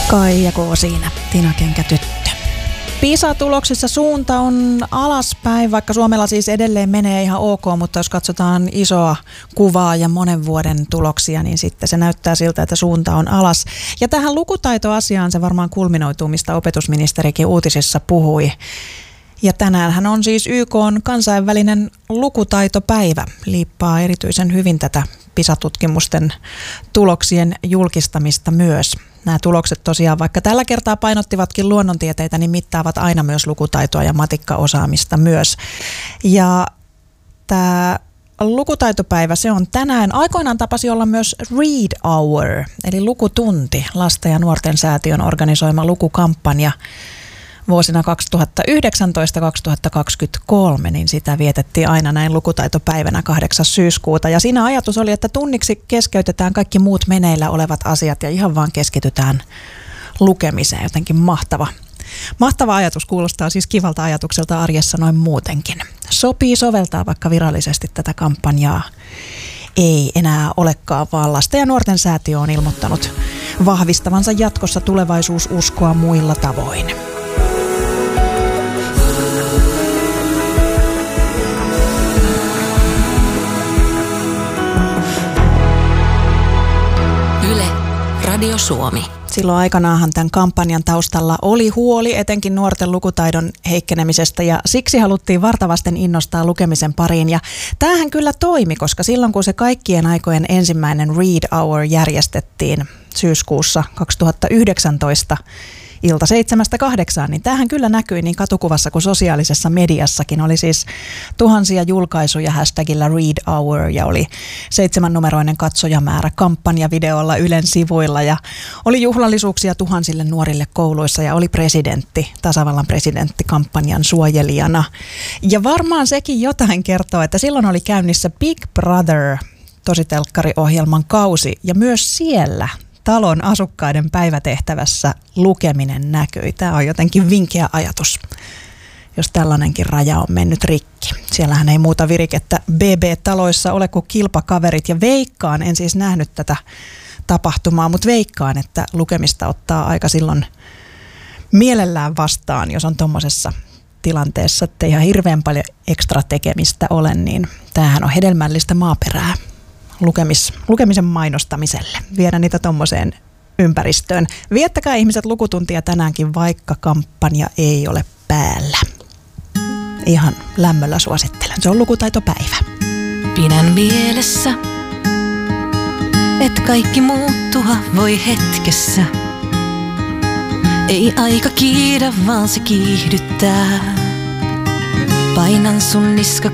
Kaija K. siinä, Tina Kenkä tyttö. PISA-tuloksissa suunta on alaspäin, vaikka Suomella siis edelleen menee ihan ok, mutta jos katsotaan isoa kuvaa ja monen vuoden tuloksia, niin sitten se näyttää siltä, että suunta on alas. Ja tähän lukutaitoasiaan se varmaan kulminoituu, mistä opetusministerikin uutisissa puhui. Ja tänäänhän on siis YK:n kansainvälinen lukutaitopäivä, liippaa erityisen hyvin tätä PISA-tutkimusten tuloksien julkistamista myös. Nämä tulokset tosiaan, vaikka tällä kertaa painottivatkin luonnontieteitä, niin mittaavat aina myös lukutaitoa ja matikkaosaamista myös. Ja tämä lukutaitopäivä, se on tänään. Aikoinaan tapasi olla myös Read Hour, eli lukutunti, lasten ja nuorten säätiön organisoima lukukampanja. Vuosina 2019-2023, niin sitä vietettiin aina näin lukutaitopäivänä 8. syyskuuta. Ja siinä ajatus oli, että tunniksi keskeytetään kaikki muut meneillä olevat asiat ja ihan vaan keskitytään lukemiseen. Jotenkin mahtava ajatus, kuulostaa siis kivalta ajatukselta arjessa noin muutenkin. Sopii soveltaa vaikka virallisesti tätä kampanjaa. Ei enää olekaan, vaan lasten ja nuorten säätiö on ilmoittanut vahvistavansa jatkossa tulevaisuususkoa muilla tavoin. Radio Suomi. Silloin aikanaanhan tämän kampanjan taustalla oli huoli etenkin nuorten lukutaidon heikkenemisestä ja siksi haluttiin vartavasten innostaa lukemisen pariin. Ja tämähän kyllä toimi, koska silloin kun se kaikkien aikojen ensimmäinen Read Hour järjestettiin syyskuussa 2019 ilta 7-8, niin tämähän kyllä näkyi niin katukuvassa kuin sosiaalisessa mediassakin. Oli siis tuhansia julkaisuja hashtagillä Read Hour ja oli 7-numeroinen katsojamäärä kampanjavideolla Ylen sivuilla ja oli juhlallisuuksia tuhansille nuorille kouluissa ja oli tasavallan presidentti kampanjan suojelijana. Ja varmaan sekin jotain kertoo, että silloin oli käynnissä Big Brother tositelkkariohjelman kausi ja myös siellä talon asukkaiden päivätehtävässä lukeminen näkyi. Tämä on jotenkin vinkeä ajatus, jos tällainenkin raja on mennyt rikki. Siellähän ei muuta virikettä BB-taloissa ole kuin kilpakaverit ja veikkaan, en siis nähnyt tätä tapahtumaa, mutta veikkaan, että lukemista ottaa aika silloin mielellään vastaan, jos on tuommoisessa tilanteessa, että ihan hirveän paljon ekstra tekemistä ole, niin tämähän on hedelmällistä maaperää lukemisen mainostamiselle, viedä niitä tommoseen ympäristöön. Viettäkää ihmiset lukutuntia tänäänkin, vaikka kampanja ei ole päällä. Ihan lämmöllä suosittelen. Se on lukutaitopäivä. Pidän mielessä, et kaikki muuttua voi hetkessä. Ei aika kiidä, vaan se kiihdyttää. Painan sun niska